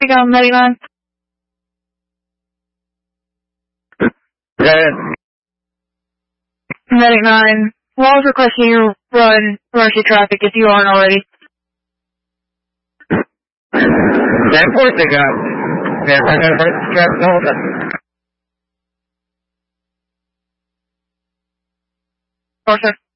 Mega 99. Medic 9. Walls requesting you run commercial traffic if you aren't already. 10-4, they got. They're going to hurt the traffic hold up. Oh, sir.